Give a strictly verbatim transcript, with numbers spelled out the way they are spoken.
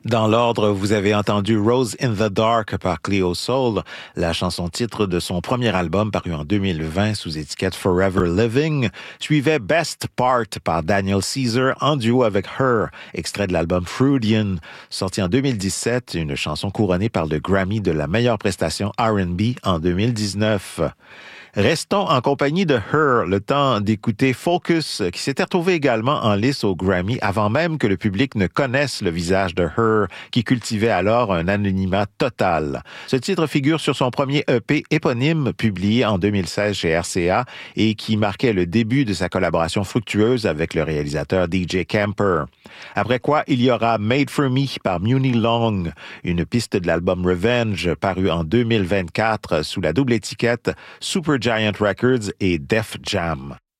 Dans l'ordre, vous avez entendu Rose in the Dark par Cleo Sol, la chanson-titre de son premier album paru en deux mille vingt sous étiquette Forever Living. Suivait Best Part par Daniel Caesar en duo avec Her, extrait de l'album Freudian, sorti en deux mille dix-sept, une chanson couronnée par le Grammy de la meilleure prestation R and B en deux mille dix-neuf. Restons en compagnie de Her, le temps d'écouter Focus, qui s'était retrouvé également en lice au Grammy avant même que le public ne connaisse le visage de Her, qui cultivait alors un anonymat total. Ce titre figure sur son premier E P éponyme, publié en deux mille seize chez R C A, et qui marquait le début de sa collaboration fructueuse avec le réalisateur D J Camper. Après quoi, il y aura Made for Me par Muni Long, une piste de l'album Revenge, paru en deux mille vingt-quatre sous la double étiquette Super Giant Records et Def Jam.